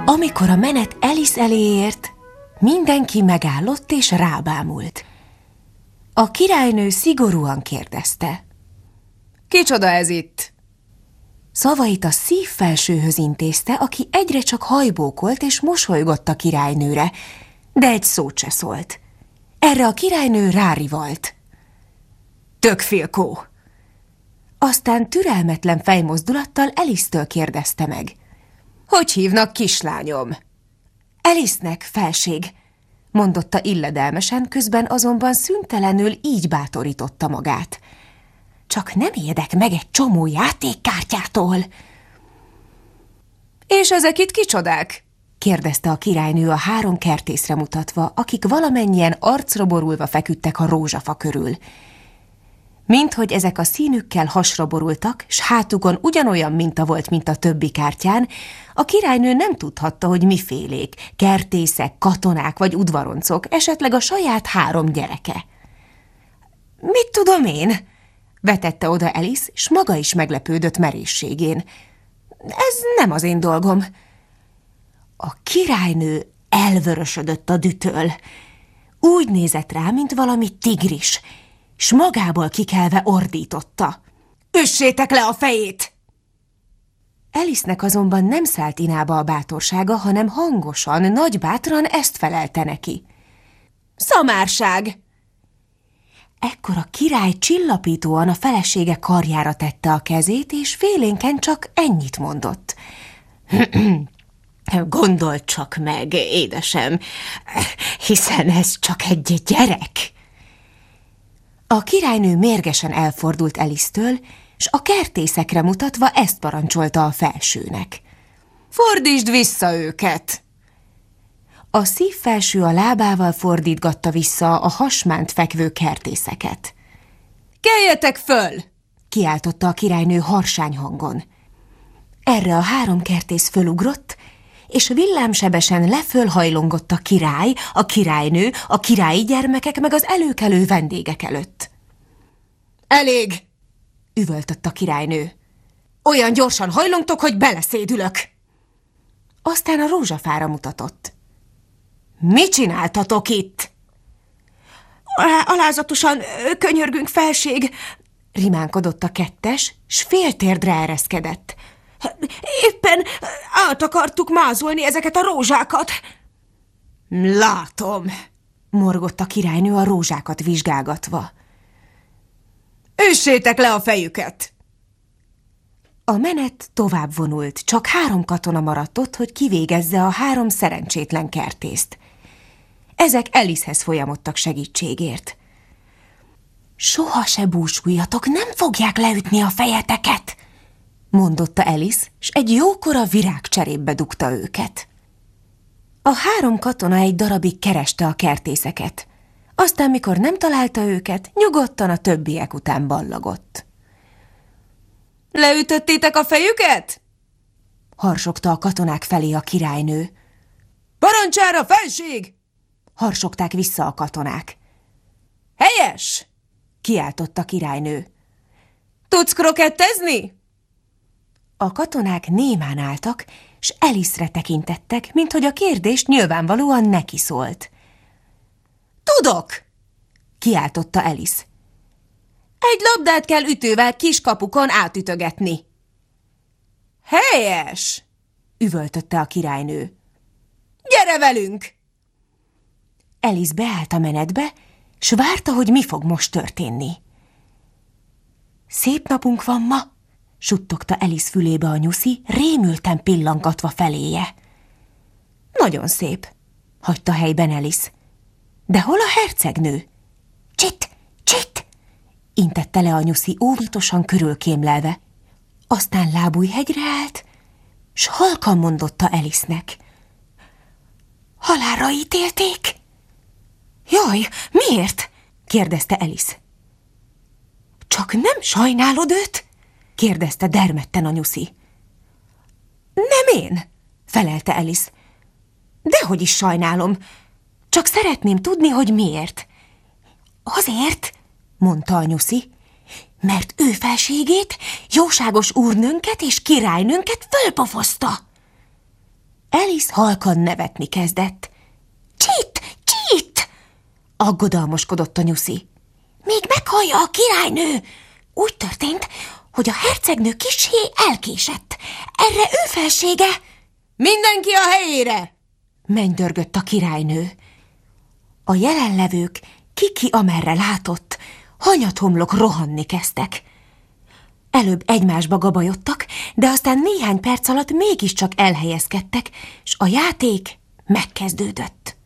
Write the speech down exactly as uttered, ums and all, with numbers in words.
Amikor a menet Alice elé ért, mindenki megállott és rábámult. A királynő szigorúan kérdezte: Kicsoda ez itt? Szavait a szívfelsőhöz intézte, aki egyre csak hajbókolt és mosolygott a királynőre, de egy szót se szólt. Erre a királynő rárivalt: Tök filkó! Aztán türelmetlen fejmozdulattal Alice-től kérdezte meg: Hogy hívnak, kislányom? Alice-nek, felség, mondotta illedelmesen, közben azonban szüntelenül így bátorította magát. Csak nem ijedek meg egy csomó játékkártyától. És ezek itt kicsodák? kérdezte a királynő a három kertészre mutatva, akik valamennyien arcra borulva feküdtek a rózsafa körül. Minthogy ezek a színükkel hasra borultak, s hátukon ugyanolyan minta volt, mint a többi kártyán, a királynő nem tudhatta, hogy mifélék, kertészek, katonák vagy udvaroncok, esetleg a saját három gyereke. Mit tudom én? Vetette oda Alice, s maga is meglepődött merészségén. Ez nem az én dolgom. A királynő elvörösödött a dühtől. Úgy nézett rá, mint valami tigris, s magából kikelve ordította: Üssétek le a fejét! Alice-nek azonban nem szállt inába a bátorsága, hanem hangosan, nagybátran ezt felelte neki: Szamárság! Ekkor a király csillapítóan a felesége karjára tette a kezét, és félénken csak ennyit mondott: Gondold csak meg, édesem, hiszen ez csak egy gyerek. A királynő mérgesen elfordult Alice-től, s a kertészekre mutatva ezt parancsolta a felsőnek: Fordítsd vissza őket! A szívfelső a lábával fordítgatta vissza a hasmánt fekvő kertészeket. Keljetek föl! Kiáltotta a királynő harsány hangon. Erre a három kertész fölugrott, és villámsebesen lefölhajlongott a király, a királynő, a királyi gyermekek meg az előkelő vendégek előtt. Elég! Üvöltött a királynő. Olyan gyorsan hajlongtok, hogy beleszédülök! Aztán a rózsafára mutatott. Mit csináltatok itt? Alázatosan könyörgünk, felség, rimánkodott a kettes, s féltérdre ereszkedett. Éppen át akartuk mázolni ezeket a rózsákat. Látom, morgott a királynő a rózsákat vizsgálgatva. Üssétek le a fejüket! A menet tovább vonult, csak három katona maradt ott, hogy kivégezze a három szerencsétlen kertészt. Ezek Alice-hez folyamodtak segítségért. Soha se búsuljatok, nem fogják leütni a fejeteket, mondotta Alice, s egy jókora virágcserépbe dugta őket. A három katona egy darabig kereste a kertészeket. Aztán, mikor nem találta őket, nyugodtan a többiek után ballagott. Leütöttétek a fejüket? Harsogta a katonák felé a királynő. Parancsára, felség! Harsogták vissza a katonák. Helyes! Kiáltott a királynő. Tudsz krokettezni? A katonák némán álltak, s Alice-re tekintettek, minthogy a kérdést nyilvánvalóan neki szólt. Tudok! Kiáltotta Alice. Egy labdát kell ütővel kiskapukon átütögetni. Helyes! Üvöltötte a királynő. Gyere velünk! Alice beállt a menetbe, s várta, hogy mi fog most történni. Szép napunk van ma, suttogta Alice fülébe a nyuszi, rémülten pillangatva feléje. Nagyon szép, hagyta helyben Alice. De hol a hercegnő? Csit, csit, intette le a nyuszi óvatosan körülkémlelve. Aztán lábújhegyre állt, s halkan mondotta Alice-nek. Halálra ítélték? Jaj, miért? kérdezte Alice. Csak nem sajnálod őt? kérdezte dermedten a nyuszi. Nem én, felelte Alice. Dehogy is sajnálom, csak szeretném tudni, hogy miért. Azért, mondta a nyuszi, mert ő felségét, jóságos úrnőnket és királynőnket fölpofozta. Alice halkan nevetni kezdett. Csit, csit! Aggodalmoskodott a nyuszi. Még meghallja a királynő! Úgy történt, hogy a hercegnő kissé elkésett. Erre ő felsége... Mindenki a helyére! Mennydörgött a királynő. A jelenlevők, ki-ki amerre látott, hanyathomlok rohanni kezdtek. Előbb egymásba gabajodtak, de aztán néhány perc alatt mégiscsak elhelyezkedtek, s a játék megkezdődött.